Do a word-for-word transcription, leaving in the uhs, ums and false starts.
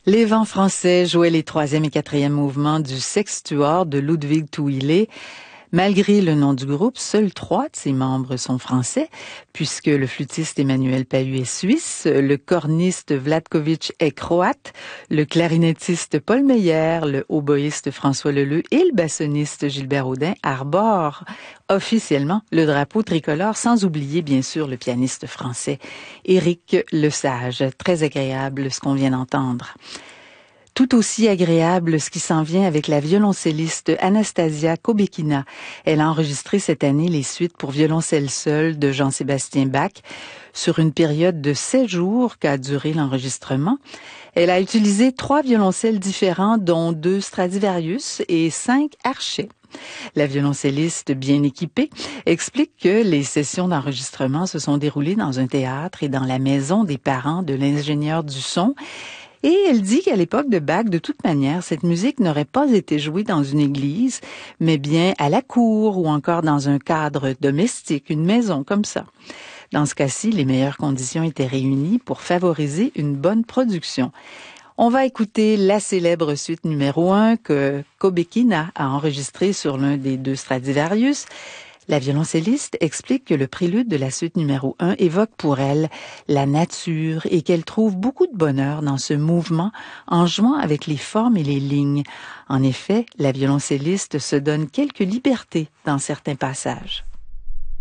Les Vents français jouaient les troisième et quatrième mouvements du Sextuor de Ludwig Thuile. Malgré le nom du groupe, seuls trois de ses membres sont français, puisque le flûtiste Emmanuel Pahu est suisse, le corniste Vlatkovic est croate, le clarinettiste Paul Meyer, le hautboïste François Leleu et le bassoniste Gilbert Audin arborent officiellement le drapeau tricolore, sans oublier bien sûr le pianiste français Éric Lesage. Très agréable ce qu'on vient d'entendre. Tout aussi agréable ce qui s'en vient avec la violoncelliste Anastasia Kobekina. Elle a enregistré cette année les suites pour violoncelle seul de Jean-Sébastien Bach sur une période de sept jours qu'a duré l'enregistrement. Elle a utilisé trois violoncelles différents, dont deux Stradivarius et cinq Archets. La violoncelliste bien équipée explique que les sessions d'enregistrement se sont déroulées dans un théâtre et dans la maison des parents de l'ingénieur du son. Et elle dit qu'à l'époque de Bach, de toute manière, cette musique n'aurait pas été jouée dans une église, mais bien à la cour ou encore dans un cadre domestique, une maison comme ça. Dans ce cas-ci, les meilleures conditions étaient réunies pour favoriser une bonne production. On va écouter la célèbre suite numéro un que Kobekina a enregistrée sur l'un des deux Stradivarius. La violoncelliste explique que le prélude de la suite numéro un évoque pour elle la nature et qu'elle trouve beaucoup de bonheur dans ce mouvement en jouant avec les formes et les lignes. En effet, la violoncelliste se donne quelques libertés dans certains passages.